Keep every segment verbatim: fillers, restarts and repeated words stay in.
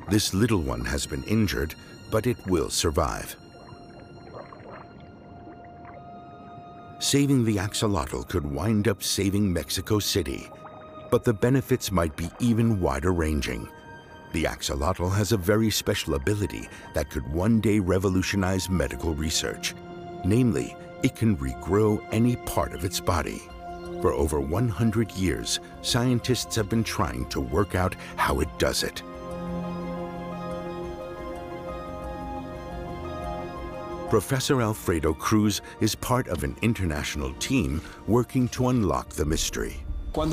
This little one has been injured, but it will survive. Saving the axolotl could wind up saving Mexico City, but the benefits might be even wider-ranging. The axolotl has a very special ability that could one day revolutionize medical research. Namely, it can regrow any part of its body. For over one hundred years, scientists have been trying to work out how it does it. Professor Alfredo Cruz is part of an international team working to unlock the mystery. When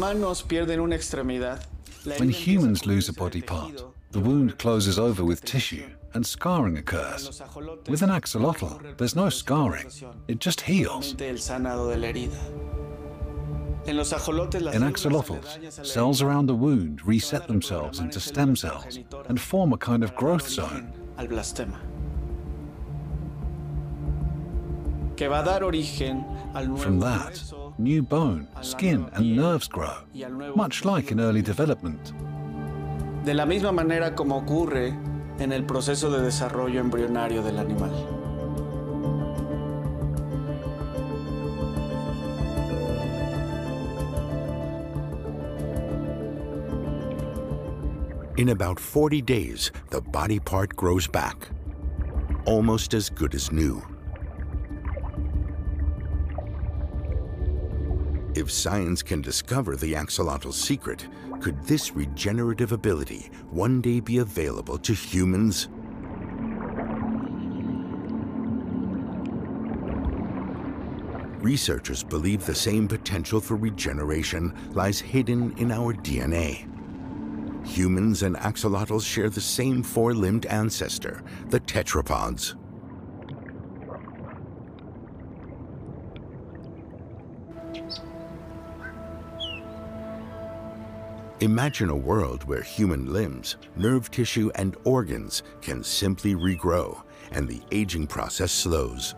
humans lose a body part, the wound closes over with tissue and scarring occurs. With an axolotl, there's no scarring, it just heals. In axolotls, cells around the wound reset themselves into stem cells and form a kind of growth zone. From that, new bone, skin and nerves grow, much like in early development. De la misma manera como ocurre en el proceso de desarrollo embrionario del animal. In about forty days, the body part grows back, almost as good as new. If science can discover the axolotl's secret, could this regenerative ability one day be available to humans? Researchers believe the same potential for regeneration lies hidden in our D N A. Humans and axolotls share the same four-limbed ancestor, the tetrapods. Imagine a world where human limbs, nerve tissue, and organs can simply regrow, and the aging process slows.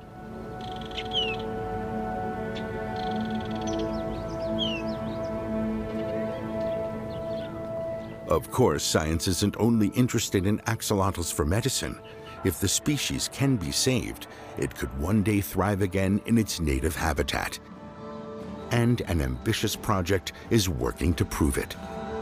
Of course, science isn't only interested in axolotls for medicine. If the species can be saved, it could one day thrive again in its native habitat. And an ambitious project is working to prove it.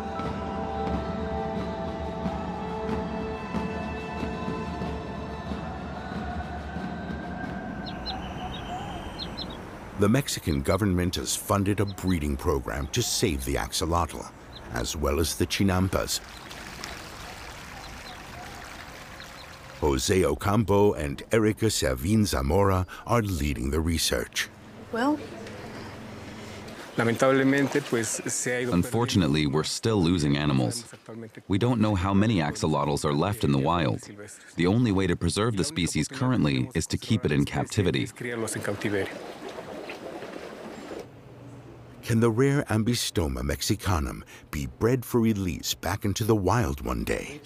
The Mexican government has funded a breeding program to save the axolotl, as well as the chinampas. Jose Ocampo and Erica Servin Zamora are leading the research. Well, unfortunately, we're still losing animals. We don't know how many axolotls are left in the wild. The only way to preserve the species currently is to keep it in captivity. Can the rare Ambystoma mexicanum be bred for release back into the wild one day?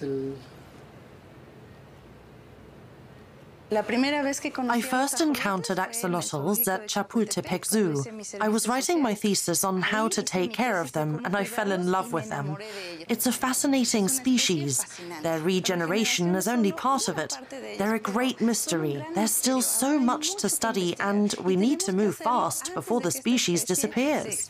I first encountered axolotls at Chapultepec Zoo. I was writing my thesis on how to take care of them, and I fell in love with them. It's a fascinating species. Their regeneration is only part of it. They're a great mystery. There's still so much to study, and we need to move fast before the species disappears.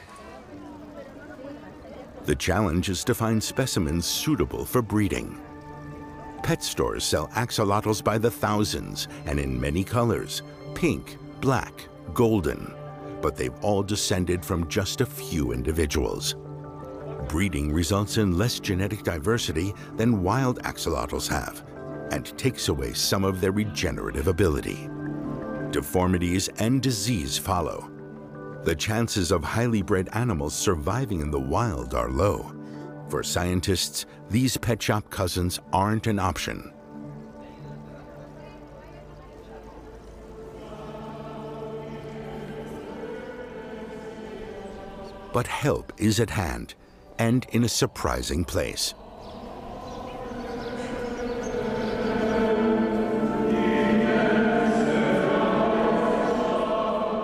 The challenge is to find specimens suitable for breeding. Pet stores sell axolotls by the thousands and in many colors: pink, black, golden. But they've all descended from just a few individuals. Breeding results in less genetic diversity than wild axolotls have and takes away some of their regenerative ability. Deformities and disease follow. The chances of highly bred animals surviving in the wild are low. For scientists, these pet shop cousins aren't an option. But help is at hand, and in a surprising place.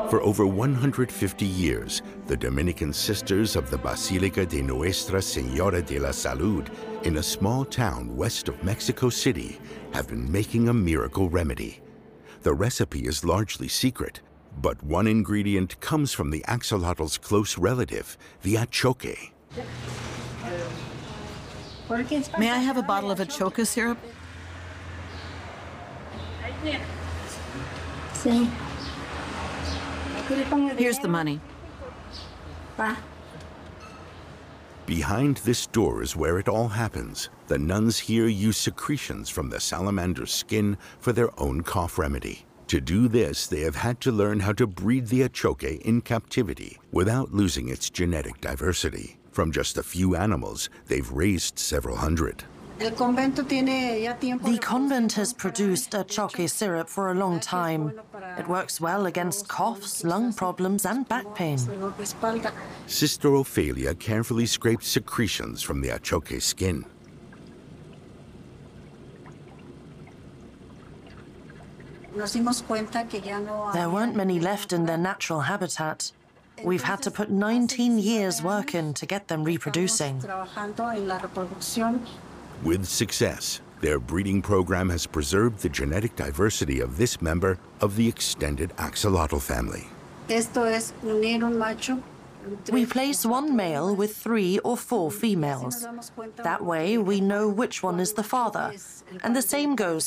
For over one hundred fifty years, the Dominican Sisters of the Basilica de Nuestra Señora de la Salud in a small town west of Mexico City have been making a miracle remedy. The recipe is largely secret, but one ingredient comes from the axolotl's close relative, the achoque. May I have a bottle of achoque syrup? Here's the money. Behind this door is where it all happens. The nuns here use secretions from the salamander's skin for their own cough remedy. To do this, they have had to learn how to breed the achoque in captivity without losing its genetic diversity. From just a few animals, they've raised several hundred. The convent has produced achoque syrup for a long time. It works well against coughs, lung problems, and back pain. Sister Ophelia carefully scraped secretions from the achoque skin. There weren't many left in their natural habitat. We've had to put nineteen years' work in to get them reproducing. With success, their breeding program has preserved the genetic diversity of this member of the extended axolotl family. We place one male with three or four females. That way, we know which one is the father. And the same goes